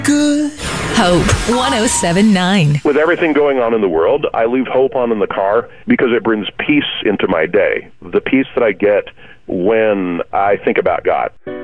Good. Hope 107.9. With everything going on in the world, I leave Hope on in the car because it brings peace into my day. The peace that I get when I think about God.